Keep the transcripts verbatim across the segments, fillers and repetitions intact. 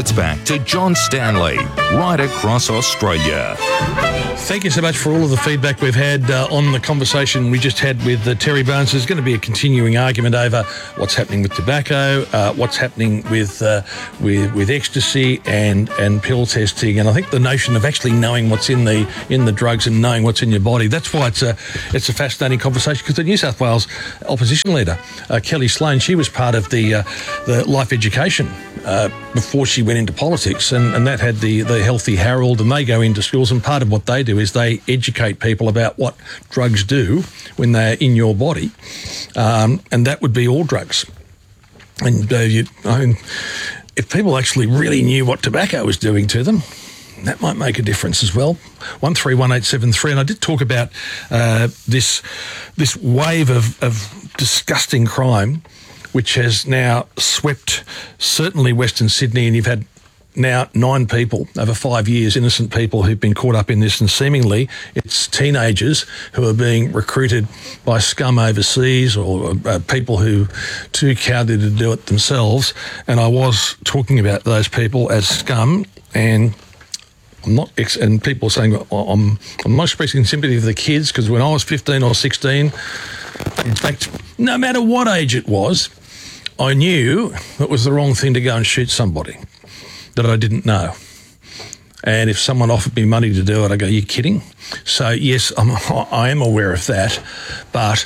it's back to John Stanley, right across Australia. Thank you so much for all of the feedback we've had uh, on the conversation we just had with uh, Terry Bones. There's going to be a continuing argument over what's happening with tobacco, uh, what's happening with, uh, with with ecstasy and and pill testing, and I think the notion of actually knowing what's in the in the drugs and knowing what's in your body. That's why it's a it's a fascinating conversation, because the New South Wales opposition leader uh, Kelly Sloan, she was part of the uh, the Life Education uh, before she went into politics, and, and that had the the Healthy Harold, and they go into schools, and part of what they do is they educate people about what drugs do when they're in your body, um, and that would be all drugs. And uh, you, I mean, if people actually really knew what tobacco was doing to them, that might make a difference as well. One three one eight seven three, and I did talk about uh, this this wave of, of disgusting crime, which has now swept certainly Western Sydney, and you've had now nine people over five years, innocent people who've been caught up in this, and seemingly it's teenagers who are being recruited by scum overseas, or uh, people who are too cowardly to do it themselves. And I was talking about those people as scum, and I'm not, ex- and people are saying I'm, I'm not expressing sympathy for the kids, because when I was fifteen or sixteen, in fact, no matter what age it was, I knew it was the wrong thing to go and shoot somebody that I didn't know. And if someone offered me money to do it, I go, you kidding? So yes, I'm, I am aware of that, but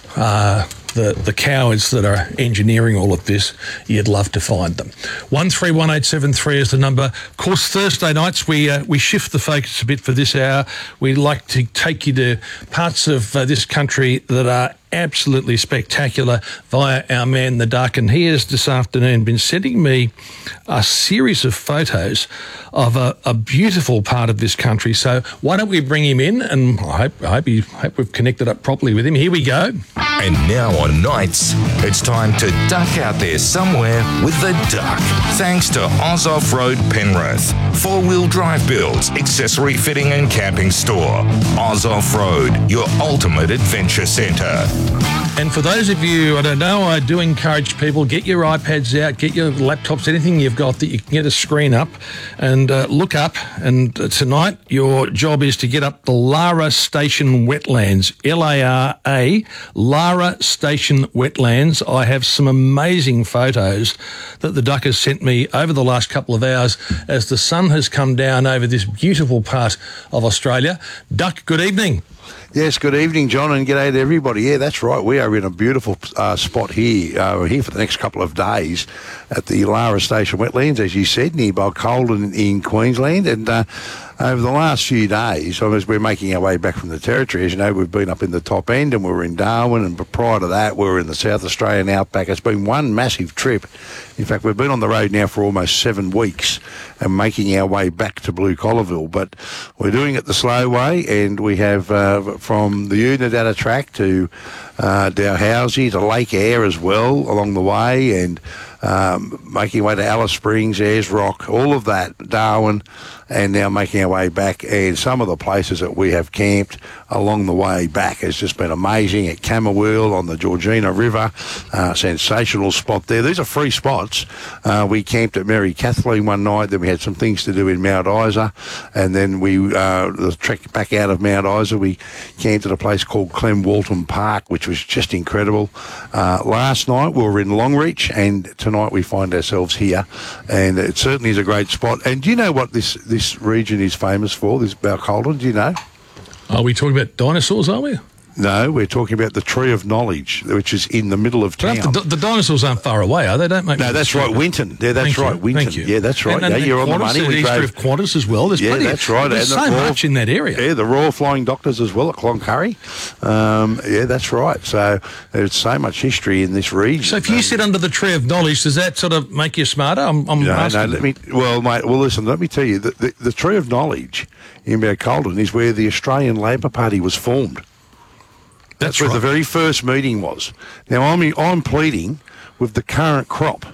uh, the, the cowards that are engineering all of this, you'd love to find them. one three one eight seven three is the number. Of course, Thursday nights, we uh, we shift the focus a bit for this hour. We like to take you to parts of uh, this country that are absolutely spectacular via our man, the Duck, and he has this afternoon been sending me a series of photos of a, a beautiful part of this country. So why don't we bring him in, and I hope, I hope, he, hope we've connected up properly with him. Here we go. And now on nights, it's time to duck out there somewhere with the Duck. Thanks to Oz Off-Road Penrith. Four-wheel drive builds, accessory fitting and camping store. Oz Off-Road, your ultimate adventure centre. And for those of you, I don't know, I do encourage people, get your iPads out, get your laptops, anything you've got that you can get a screen up, and uh, look up. And uh, tonight, your job is to get up the Lara Station Wetlands, L A R A, Lara Station Wetlands. I have some amazing photos that the Duck has sent me over the last couple of hours as the sun has come down over this beautiful part of Australia. Duck, good evening. Yes, good evening, John, and g'day to everybody. Yeah, that's right. We are in a beautiful uh, spot here. Uh, we're here for the next couple of days at the Lara Station Wetlands, as you said, near Balcolden in Queensland. And uh, over the last few days, as we're making our way back from the Territory, as you know, we've been up in the top end, and we were in Darwin, and prior to that, we were in the South Australian outback. It's been one massive trip. In fact, we've been on the road now for almost seven weeks and making our way back to Blue Collarville. But we're doing it the slow way, and we have uh, from the Unadilla track to uh, Dalhousie to Lake Eyre as well along the way, and um, making our way to Alice Springs, Ayers Rock, all of that, Darwin, and now making our way back. And some of the places that we have camped along the way back has just been amazing. At Camberwell on the Georgina River, uh, sensational spot there. These are free spots. Uh, we camped at Mary Kathleen one night, then we had some things to do in Mount Isa, and then we uh, the trek back out of Mount Isa, we camped at a place called Clem Walton Park, which was just incredible. Uh, last night we were in Longreach, and tonight we find ourselves here, and it certainly is a great spot. And do you know what this this region is famous for, this Balcolden? Do you know? Are we talking about dinosaurs, are we? No, we're talking about the Tree of Knowledge, which is in the middle of town. The, the dinosaurs aren't far away, are they? Don't make no, that's right, Winton. Yeah, that's Thank right, you. Winton. Thank you. Yeah, that's right. And, and, yeah, and you're on the Qantas, money. We east drove... of Qantas as well. There's yeah, plenty. that's right. There's and so the Royal, much in that area. Yeah, the Royal Flying Doctors as well at Cloncurry. Um, yeah, that's right. So there's so much history in this region. So if you um, sit under the Tree of Knowledge, does that sort of make you smarter? I'm, I'm no, asking. no. Let me. Well, mate. Well, listen. Let me tell you. The, the, the Tree of Knowledge in Balcolden is where the Australian Labor Party was formed. That's, That's where right. the very first meeting was. Now, I'm, I'm pleading with the current crop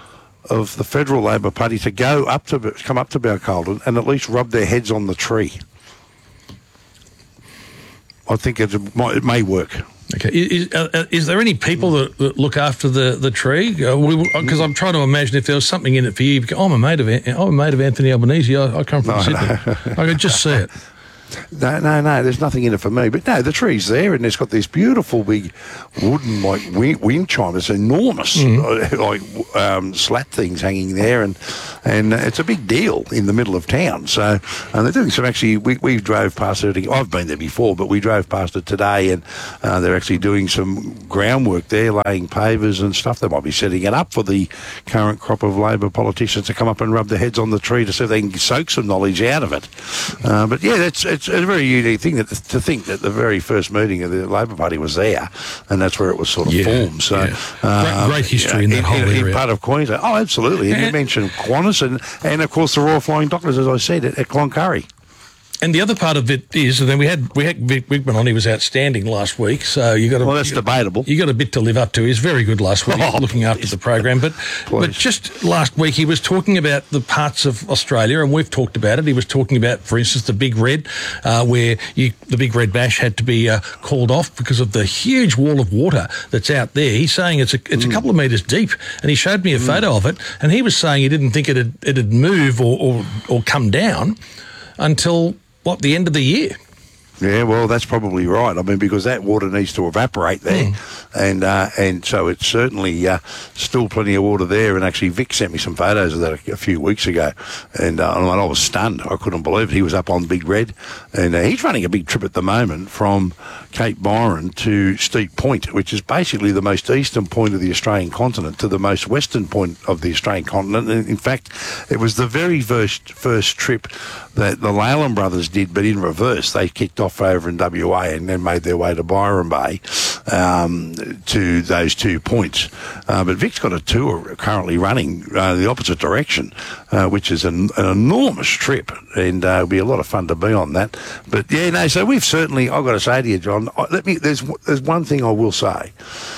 of the Federal Labor Party to go up to come up to Balcolden and at least rub their heads on the tree. I think it, it may work. Okay. Is, uh, is there any people that, that look after the the tree? Because uh, I'm trying to imagine if there was something in it for you. Because I'm a mate of I'm a mate of Anthony Albanese. I, I come from No, Sydney. no. I could just see it. No, no, no, there's nothing in it for me. But no, the tree's there, and it's got this beautiful big wooden, like, wind, wind chime. It's enormous, mm. like, um, slat things hanging there, and and it's a big deal in the middle of town. So, and they're doing some actually, we, we drove past it, I've been there before, but we drove past it today, and uh, they're actually doing some groundwork there, laying pavers and stuff. They might be setting it up for the current crop of Labor politicians to come up and rub their heads on the tree to see if they can soak some knowledge out of it. Uh, but yeah, that's it's a very unique thing that to think that the very first meeting of the Labor Party was there, and that's where it was sort of yeah, formed. So, yeah. uh, great, great history you know, in that in, whole in, area. In part of Queensland. Oh, absolutely. And you mentioned Qantas and, and, of course, the Royal Flying Doctors, as I said, at, at Cloncurry. And the other part of it is, and then we had we had Vic Wigman on. He was outstanding last week. So you got a, well, that's you, debatable. You got a bit to live up to. He was very good last week, oh, looking after the program. But please. but just last week he was talking about the parts of Australia, and we've talked about it. He was talking about, for instance, the Big Red, uh, where you, the Big Red Bash had to be uh, called off because of the huge wall of water that's out there. He's saying it's a it's mm. a couple of metres deep, and he showed me a mm. photo of it, and he was saying he didn't think it'd it'd move or or, or come down until. What, the end of the year? Yeah, well, that's probably right. I mean, because that water needs to evaporate there, mm. and uh, and so it's certainly uh, still plenty of water there. And actually, Vic sent me some photos of that a, a few weeks ago, and, uh, and I was stunned. I couldn't believe it. He was up on Big Red, and uh, he's running a big trip at the moment from Cape Byron to Steep Point, which is basically the most eastern point of the Australian continent to the most western point of the Australian continent. And in fact, it was the very first first trip that the Leyland brothers did, but in reverse. They kicked off over in W A and then made their way to Byron Bay um, to those two points. Uh, but Vic's got a tour currently running uh, the opposite direction, uh, which is an, an enormous trip, and uh, it'll be a lot of fun to be on that. But yeah, no, so we've certainly, I've got to say to you, John, let me. There's there's one thing I will say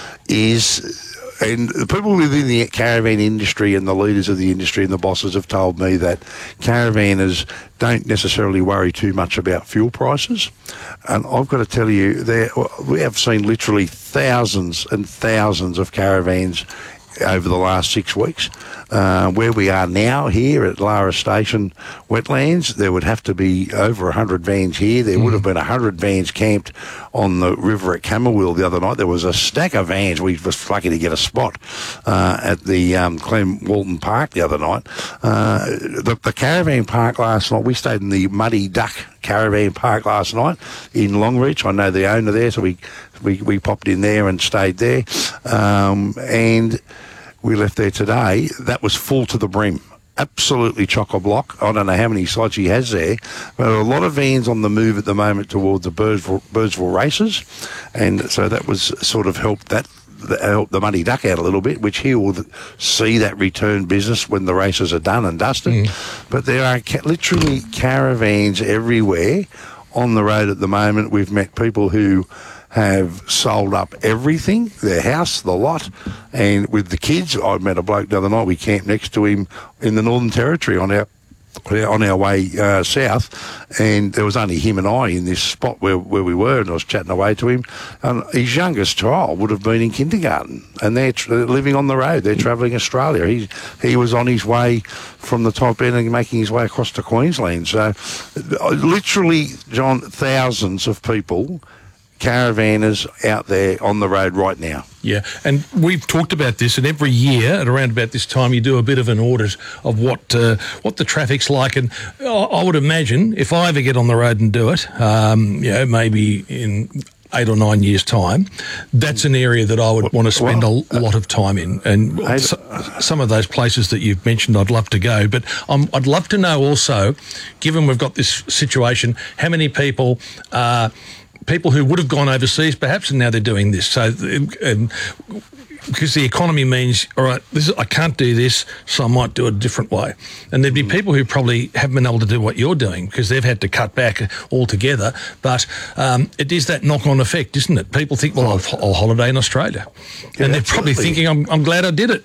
is. And the people within the caravan industry and the leaders of the industry and the bosses have told me that caravanners don't necessarily worry too much about fuel prices. And I've got to tell you, there we have seen literally thousands and thousands of caravans over the last six weeks. Uh, where we are now here at Lara Station Wetlands, there would have to be over one hundred vans here. There mm. would have been one hundred vans camped on the river at Camberwell the other night. There was a stack of vans. We were lucky to get a spot uh, at the um, Clem Walton Park the other night. Uh, the, the caravan park last night, we stayed in the Muddy Duck Caravan Park last night in Longreach. I know the owner there, so we, we, we popped in there and stayed there. Um, and... We left there today. That was full to the brim. Absolutely chock-a-block. I don't know how many sites he has there, but a lot of vans on the move at the moment towards the Birdsville, Birdsville races, and so that was sort of helped that helped the Muddy Duck out a little bit, which he will see that return business when the races are done and dusted. Mm. But there are ca- literally caravans everywhere on the road at the moment. We've met people who have sold up everything, their house, the lot, and with the kids. I met a bloke the other night. We camped next to him in the Northern Territory on our on our way uh, south, and there was only him and I in this spot where, where we were, and I was chatting away to him. And his youngest child would have been in kindergarten, and they're tra- living on the road. They're travelling Australia. He he was on his way from the top end and making his way across to Queensland. So, uh, literally, John, thousands of people, caravanners out there on the road right now. Yeah, and we've talked about this, and every year at around about this time you do a bit of an audit of what uh, what the traffic's like, and I, I would imagine if I ever get on the road and do it, um, you know, maybe in eight or nine years' time, that's an area that I would want to spend well, a lot of time in. And eight, so, some of those places that you've mentioned, I'd love to go. But um, I'd love to know also, given we've got this situation, how many people are... Uh, people who would have gone overseas perhaps, and now they're doing this. So, um, because the economy means, all right, this is, I can't do this, so I might do it a different way. And there'd be people who probably haven't been able to do what you're doing because they've had to cut back altogether. But um, it is that knock-on effect, isn't it? People think, well, I'll, I'll holiday in Australia. Yeah, and they're absolutely. Probably thinking, I'm, I'm glad I did it.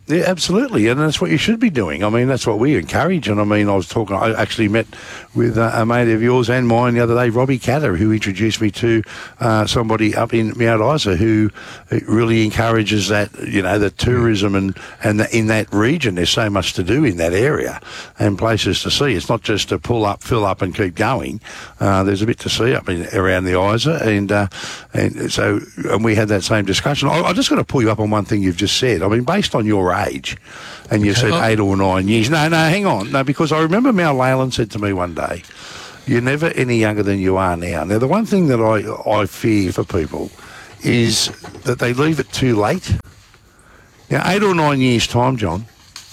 Yeah, absolutely, and that's what you should be doing. I mean, that's what we encourage. And I mean, I was talking. I actually met with uh, a mate of yours and mine the other day, Robbie Catter, who introduced me to uh, somebody up in Mount Isa who really encourages that. You know, the tourism and and the, in that region, there's so much to do in that area and places to see. It's not just to pull up, fill up, and keep going. Uh, there's a bit to see up in, around the Isa, and uh, and so and we had that same discussion. I, I just got to pull you up on one thing you've just said. I mean, based on your age, and you said eight or nine years. No, no, hang on. No, because I remember Mal Leyland said to me one day, you're never any younger than you are now. Now, the one thing that I, I fear for people is that they leave it too late. Now, eight or nine years' time, John,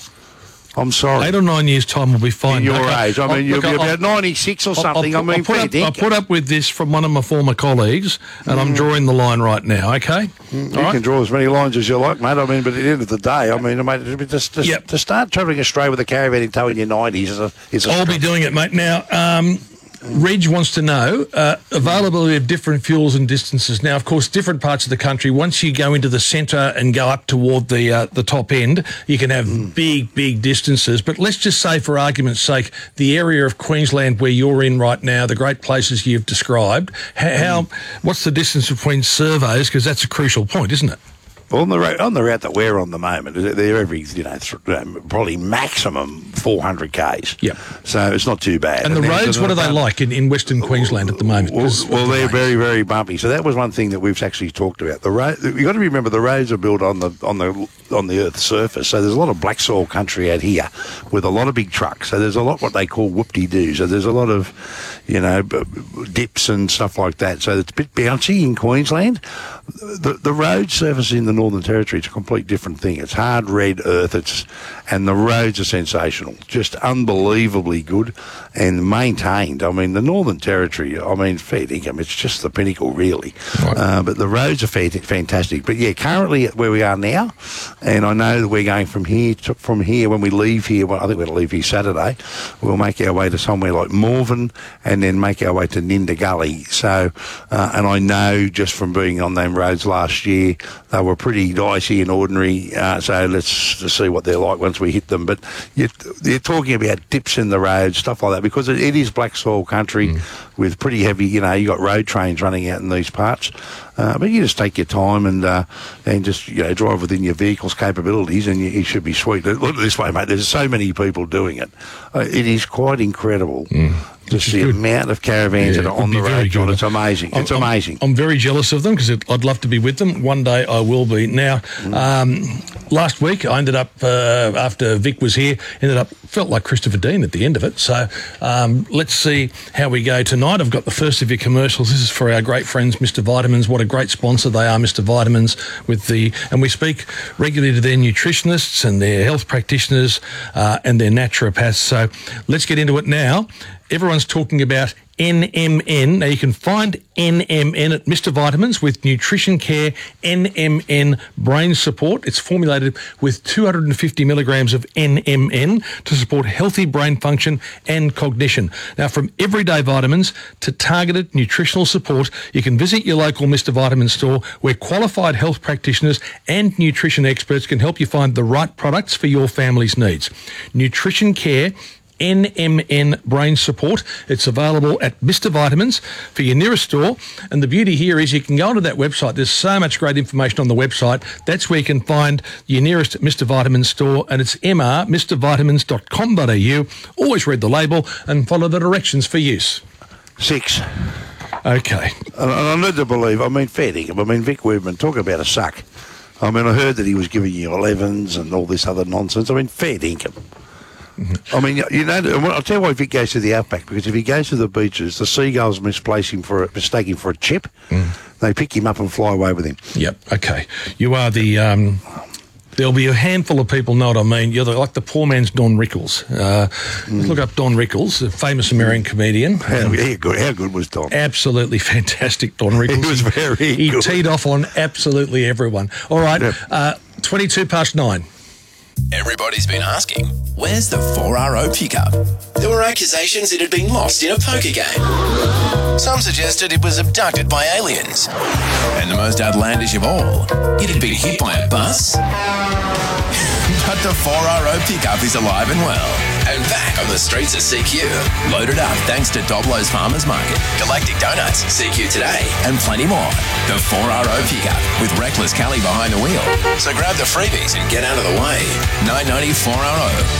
I'm sorry. Eight or nine years' time will be fine. In your okay. age. I mean, I'll, you'll look, be I'll, about ninety-six or something. I'll, I'll, I mean, I'll put, up, fair I'll put up with this from one of my former colleagues, and mm. I'm drawing the line right now, okay? Mm, you right? can draw as many lines as you like, mate. I mean, but at the end of the day, I mean, mate, just, just, yep. to start travelling astray with a caravan in tow in your nineties is a... Is a I'll be doing it, mate. Now, um... Reg wants to know uh, availability of different fuels and distances. Now, of course, different parts of the country, once you go into the centre and go up toward the uh, the top end, you can have mm. big, big distances. But let's just say, for argument's sake, the area of Queensland where you're in right now, the great places you've described, how, mm. how what's the distance between servos? Because that's a crucial point, isn't it? Well, on the route, on the route that we're on the moment, they're every, you know, probably maximum four hundred kays. Yep. So it's not too bad. And, and the roads, what are they like in, in Western Queensland at the moment? Well, well the they're very, very bumpy. So that was one thing that we've actually talked about. The road, you've got to remember the roads are built on the on the on the Earth's surface. So there's a lot of black soil country out here with a lot of big trucks. So there's a lot what they call whoop-de-doo. So there's a lot of, you know, dips and stuff like that. So it's a bit bouncy in Queensland. The the road surface in the Northern Territory, it's a complete different thing. It's hard red earth, it's and the roads are sensational, just unbelievably good and maintained. I mean, the Northern Territory, I mean, fair dinkum, it's just the pinnacle, really. Right. Uh, but the roads are fantastic. But yeah, currently where we are now, and I know that we're going from here to, from here when we leave here. Well, I think we're going to leave here Saturday. We'll make our way to somewhere like Morven, and then make our way to Ninda Gully. So, uh, and I know just from being on them roads last year, they were pretty dicey and ordinary, uh, so let's just see what they're like once we hit them. But you're, you're talking about dips in the road, stuff like that, because it, it is black soil country mm. with pretty heavy, you know, you got road trains running out in these parts. Uh, but you just take your time and uh, and just, you know, drive within your vehicle's capabilities, and you, you should be sweet. Look at it this way, mate, there's so many people doing it. Uh, it is quite incredible. Mm. Just the good. amount of caravans yeah, that are on the road, John. It's amazing. I'm, it's amazing. I'm, I'm very jealous of them because I'd love to be with them. One day I will be. Now, mm. um, last week I ended up, uh, after Vic was here, ended up, felt like Christopher Dean at the end of it. So um, let's see how we go tonight. I've got the first of your commercials. This is for our great friends, Mister Vitamins. What a great sponsor they are, Mister Vitamins. With the And we speak regularly to their nutritionists and their health practitioners uh, and their naturopaths. So let's get into it now. Everyone's talking about N M N. Now, you can find N M N at Mister Vitamins with Nutrition Care N M N Brain Support. It's formulated with two hundred fifty milligrams of N M N to support healthy brain function and cognition. Now, from everyday vitamins to targeted nutritional support, you can visit your local Mister Vitamins store where qualified health practitioners and nutrition experts can help you find the right products for your family's needs. Nutrition Care N M N Brain Support. It's available at Mister Vitamins for your nearest store. And the beauty here is you can go onto that website. There's so much great information on the website. That's where you can find your nearest Mister Vitamins store, and it's m r mr vitamins dot com dot a u. Always read the label and follow the directions for use. Six. Okay. And I need to believe, I mean, fair dinkum. I mean, Vic Weidman, talk about a suck. I mean, I heard that he was giving you elevens and all this other nonsense. I mean, fair dinkum. Mm-hmm. I mean, you know, I'll tell you why Vic goes to the outback, because if he goes to the beaches, the seagulls misplace him for a, mistake him for a chip. Mm. They pick him up and fly away with him. Yep. Okay. You are the. Um, there'll be a handful of people know what I mean. You're the, like the poor man's Don Rickles. Uh, mm. Look up Don Rickles, a famous American comedian. How, how good? How good was Don? Absolutely fantastic, Don Rickles. He was very he, good. He teed off on absolutely everyone. All right. Yep. Uh, Twenty-two past nine. Everybody's been asking, where's the four R O pickup? There were accusations it had been lost in a poker game. Some suggested it was abducted by aliens. And the most outlandish of all, it had been hit by a bus. But But the four R O pickup is alive and well. And back on the streets of C Q. Loaded up thanks to Doblo's Farmers Market, Galactic Donuts, C Q Today, and plenty more. The four R O pickup with Reckless Kelly behind the wheel. So grab the freebies and get out of the way. nine ninety four R O.